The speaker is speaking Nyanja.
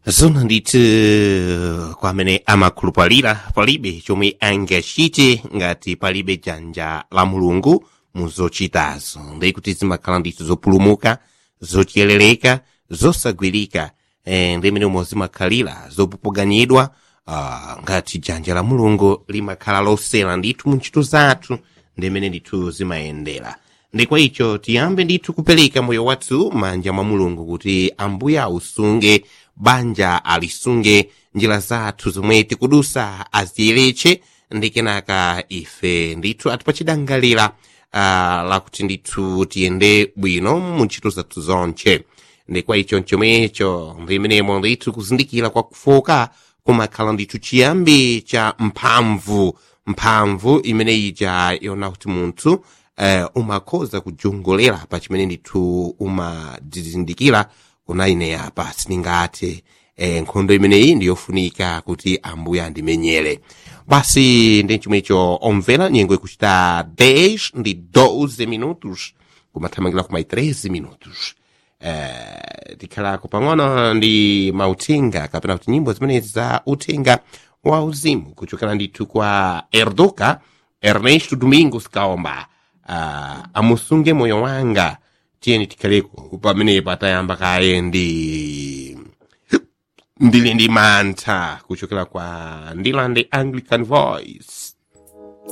zona ndithu kwamene amakhulupalira palibe chomwe angachite ngati palibe dzanja la mulungu muzochitazo ndikuti zimakhala ndithu zopulumuka zochiyerereka zosagwirika ndimene umo zimakhalira zopupuganyidwa ngati dzanja la mulungu limakhala losera ndithu mu ntchito zathu ndimene ndithu zimayendera ndikwa icho tiyambe ndithu kupereka moyo wathu manja mwa mulungu kuti ambuye ausunge banja alisunge njira zathu zomwe tikudusa aziyeretse ndi kenaka ife ndithu atipachidangalira lakuti ndithu tiyende bwino mu ntchito zathu zonche ndikwa icho nchomwecho ndimenemo ndithu kuzindikira kwa kufoka kumakhala ndithu chiyambi cha mphamvu imene ija yona kuti munthu umakhoza kujongolera pa chimene ndithu umadzizindikira kuna ine yapa siningate nkhondo imeneyi ndiyofunika kuti ambuye andimenyere basi ndi chomwecho omvera nyengo ikuchita 10 ndi 12 minutos kumathamangira kuma 13 minutos tikhalako pang'ono ndi mauthenga kapena kuti nyimbo zimenezi za uthenga wa uzimu kuchokera ndithu kwa Erdoka Ernesto Domingos Kaomba amusunge moyo wanga tiyeni tikhaleko pamene patayamba kaye ndili ndi mantha kuchokera kwa Ndilande Anglican Voice